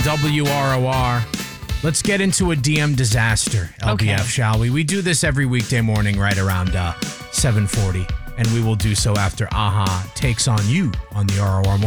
WROR. Let's get into a DM disaster, LBF, Okay. shall we? We do this every weekday morning right around 7:40, and we will do so after AHA takes on you on the ROR Morning